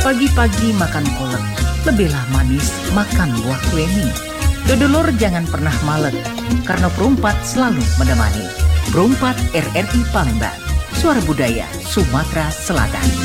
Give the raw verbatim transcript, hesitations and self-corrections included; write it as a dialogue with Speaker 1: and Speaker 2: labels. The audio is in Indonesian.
Speaker 1: Pagi-pagi makan kolak, lebihlah manis makan buah kueni. Dodolor jangan pernah malet, karena perumpat selalu menemani. Perumpat R R I Palembang, suara budaya Sumatera Selatan.